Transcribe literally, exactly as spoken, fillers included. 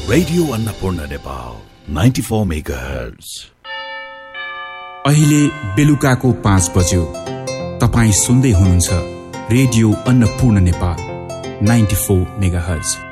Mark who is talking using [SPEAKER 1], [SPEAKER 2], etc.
[SPEAKER 1] Radio Annapurna Nepal ninety four megahertz.
[SPEAKER 2] अहिले बेलुकाको पाँच बज्यो। तपाईँ सुन्दै हुनुहुन्छ radio Annapurna Nepal ninety four megahertz.